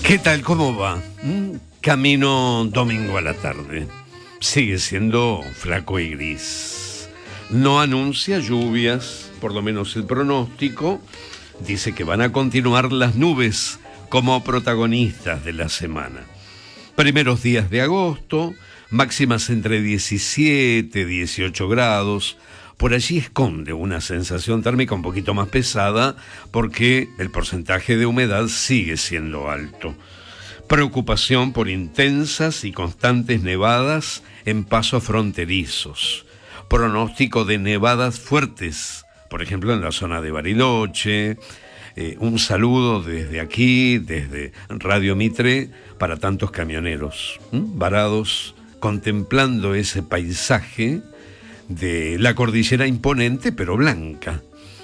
¿Qué tal? ¿Cómo va? Camino domingo a la tarde. Sigue siendo flaco y gris. No anuncia lluvias, por lo menos el pronóstico. Dice que van a continuar las nubes como protagonistas de la semana. Primeros días de agosto, máximas entre 17 y 18 grados. Por allí esconde una sensación térmica un poquito más pesada porque el porcentaje de humedad sigue siendo alto. Preocupación por intensas y constantes nevadas en pasos fronterizos. Pronóstico de nevadas fuertes, por ejemplo en la zona de Bariloche. Un saludo desde aquí, desde Radio Mitre, para tantos camioneros varados contemplando ese paisaje de la cordillera imponente pero blanca,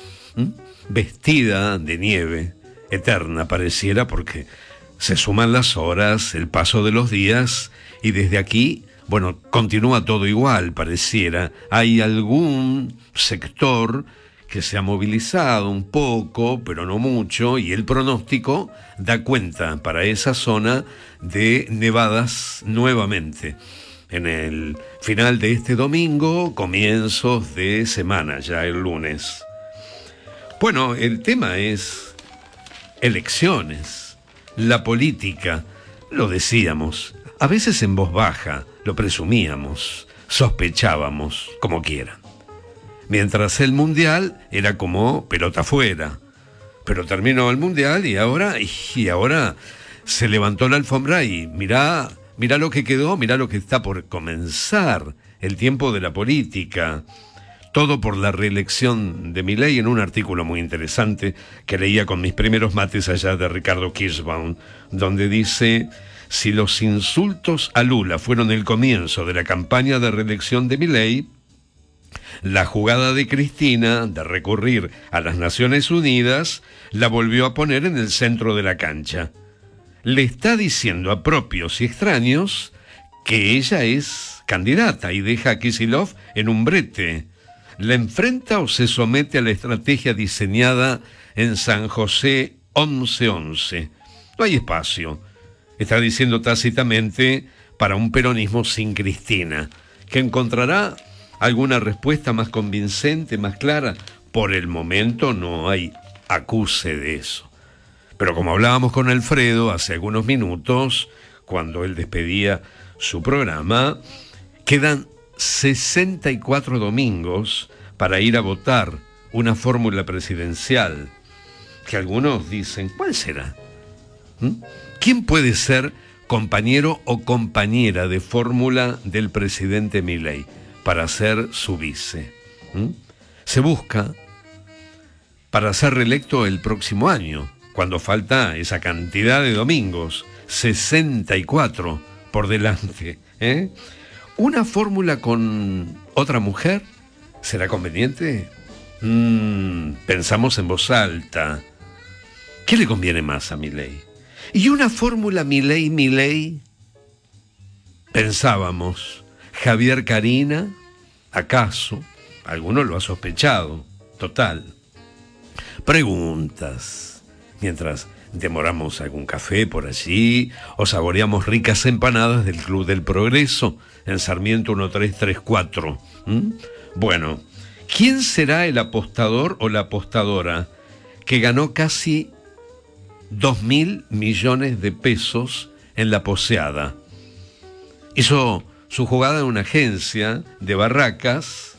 vestida de nieve eterna pareciera, porque se suman las horas, el paso de los días, y desde aquí, bueno, continúa todo igual pareciera. Hay algún sector que se ha movilizado un poco, pero no mucho, y el pronóstico da cuenta para esa zona de nevadas nuevamente en el final de este domingo, comienzos de semana, ya el lunes. Bueno, el tema es elecciones, la política, lo decíamos, a veces en voz baja, lo presumíamos, sospechábamos, como quieran. Mientras el mundial era como pelota afuera, pero terminó el mundial y ahora se levantó la alfombra y mirá lo que quedó, mirá lo que está por comenzar, el tiempo de la política. Todo por la reelección de Milei, en un artículo muy interesante que leía con mis primeros mates allá de Ricardo Kirschbaum, donde dice: si los insultos a Lula fueron el comienzo de la campaña de reelección de Milei, la jugada de Cristina de recurrir a las Naciones Unidas la volvió a poner en el centro de la cancha. Le está diciendo a propios y extraños que ella es candidata y deja a Kicillof en un brete. ¿La enfrenta o se somete a la estrategia diseñada en San José 11-11? No hay espacio, está diciendo tácitamente, para un peronismo sin Cristina, que encontrará alguna respuesta más convincente, más clara. Por el momento no hay acuse de eso. Pero como hablábamos con Alfredo hace algunos minutos, cuando él despedía su programa, quedan 64 domingos para ir a votar una fórmula presidencial, que algunos dicen, ¿cuál será? ¿Quién puede ser compañero o compañera de fórmula del presidente Milei para ser su vice? Se busca para ser reelecto el próximo año, cuando falta esa cantidad de domingos, 64 por delante. ¿Una fórmula con otra mujer será conveniente? Pensamos en voz alta. ¿Qué le conviene más a Milei? ¿Y una fórmula Milei? Pensábamos, Javier Carina, ¿acaso? Alguno lo ha sospechado, total. Preguntas mientras demoramos algún café por allí o saboreamos ricas empanadas del Club del Progreso en Sarmiento 1334. Bueno, ¿quién será el apostador o la apostadora que ganó casi 2.000 millones de pesos en la poseada? Hizo su jugada en una agencia de Barracas.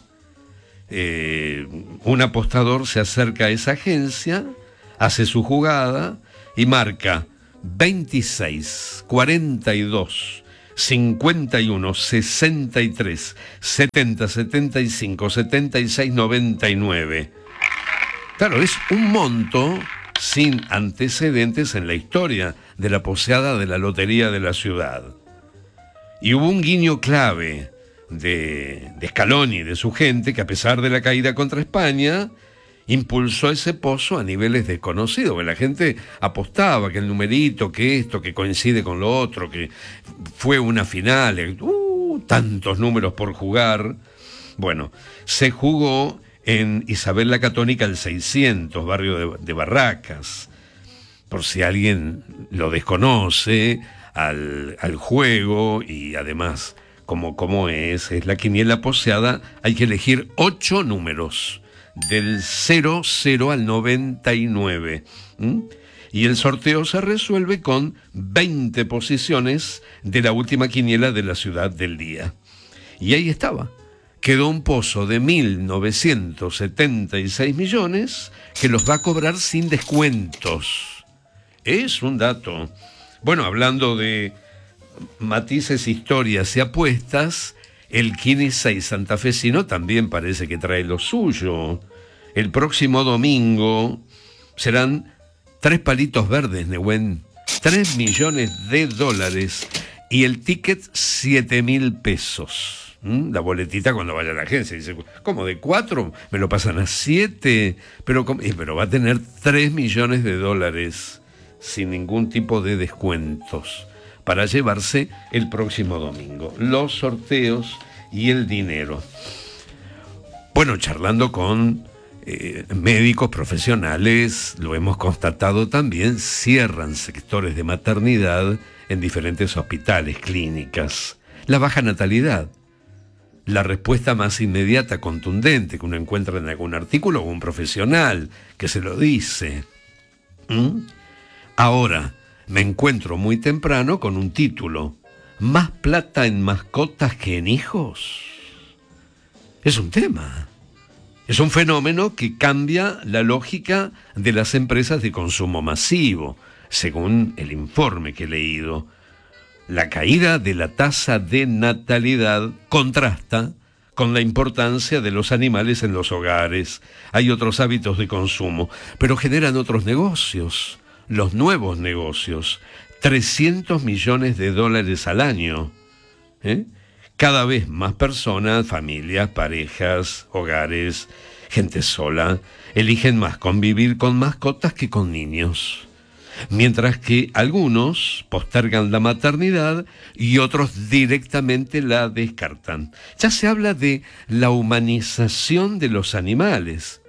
Un apostador se acerca a esa agencia, hace su jugada y marca 26, 42, 51, 63, 70, 75, 76, 99. Claro, es un monto sin antecedentes en la historia de la poseada de la Lotería de la Ciudad. Y hubo un guiño clave de Scaloni y de su gente, que a pesar de la caída contra España, impulsó ese pozo a niveles desconocidos, que la gente apostaba que el numerito, que esto, que coincide con lo otro, que fue una final, tantos números por jugar. Bueno, se jugó en Isabel la Católica el 600, barrio de Barracas. por si alguien lo desconoce, al juego y además, como es la quiniela poseada, hay que elegir 8 números, del 00 al 99. Y el sorteo se resuelve con 20 posiciones de la última quiniela de la ciudad del día. Y ahí estaba. Quedó un pozo de 1.976 millones que los va a cobrar sin descuentos. Es un dato. Bueno, hablando de matices, historias y apuestas, el Kine 6 santafesino también parece que trae lo suyo. El próximo domingo serán 3 palitos verdes, Nehuen, $3 millones y el ticket 7.000 pesos. La boletita cuando vaya a la agencia dice, ¿cómo de 4? Me lo pasan a 7, pero va a tener $3 millones sin ningún tipo de descuentos para llevarse el próximo domingo. Los sorteos y el dinero. Bueno, charlando con médicos profesionales, lo hemos constatado también, cierran sectores de maternidad en diferentes hospitales, clínicas. La baja natalidad. La respuesta más inmediata, contundente, que uno encuentra en algún artículo o un profesional que se lo dice. Ahora, me encuentro muy temprano con un título: ¿más plata en mascotas que en hijos? Es un tema. Es un fenómeno que cambia la lógica de las empresas de consumo masivo, según el informe que he leído. La caída de la tasa de natalidad contrasta con la importancia de los animales en los hogares. Hay otros hábitos de consumo, pero generan otros negocios, los nuevos negocios. $300 millones al año. Cada vez más personas, familias, parejas, hogares, gente sola, eligen más convivir con mascotas que con niños. Mientras que algunos postergan la maternidad y otros directamente la descartan. Ya se habla de la humanización de los animales.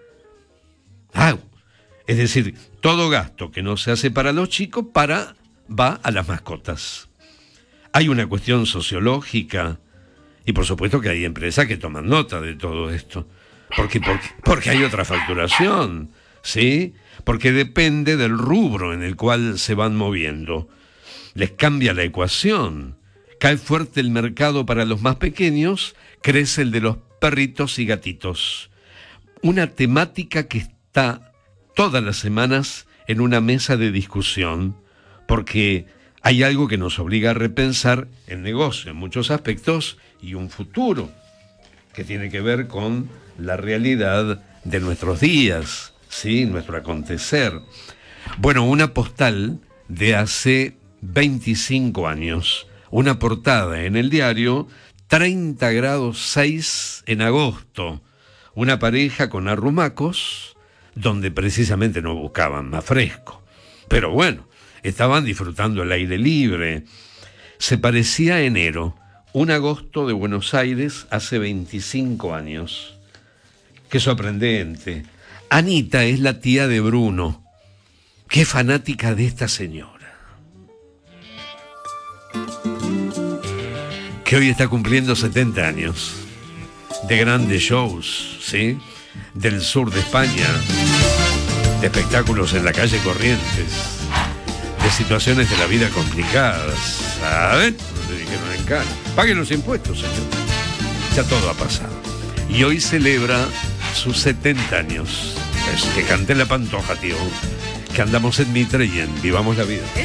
Es decir, todo gasto que no se hace para los chicos va a las mascotas. Hay una cuestión sociológica y por supuesto que hay empresas que toman nota de todo esto. Porque hay otra facturación, ¿sí? Porque depende del rubro en el cual se van moviendo. Les cambia la ecuación. Cae fuerte el mercado para los más pequeños, crece el de los perritos y gatitos. Una temática que está todas las semanas en una mesa de discusión, porque hay algo que nos obliga a repensar el negocio en muchos aspectos y un futuro que tiene que ver con la realidad de nuestros días. Sí, nuestro acontecer. Bueno, una postal de hace 25 años. Una portada en el diario, 30 grados 6 en agosto. Una pareja con arrumacos, donde precisamente no buscaban más fresco. Pero bueno, estaban disfrutando el aire libre. Se parecía a enero, un agosto de Buenos Aires hace 25 años. Qué sorprendente. Anita es la tía de Bruno. Qué fanática de esta señora. Que hoy está cumpliendo 70 años. De grandes shows, ¿sí? Del sur de España. De espectáculos en la calle Corrientes. De situaciones de la vida complicadas. ¿Saben? No te dijeron en Cana. Paguen los impuestos, señor. Ya todo ha pasado. Y hoy celebra sus 70 años. Es que cante la pantoja, tío. Que andamos en Mitre y en Vivamos la Vida.